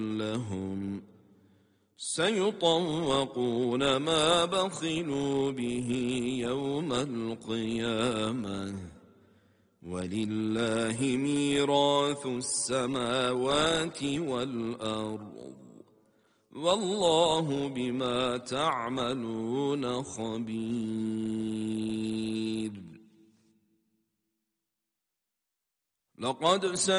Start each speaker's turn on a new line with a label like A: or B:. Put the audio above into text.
A: لهم سيطوقون ما بخلوا به يوم القيامة ولله ميراث السماوات والأرض والله بما تعملون خبير. لقد